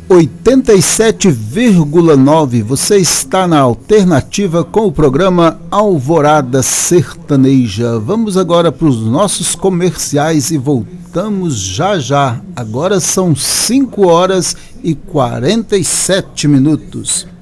87,9. Você está na Alternativa com o programa Alvorada Sertaneja. Vamos agora para os nossos comerciais e voltamos já já. Agora são 5 horas e 47 minutos.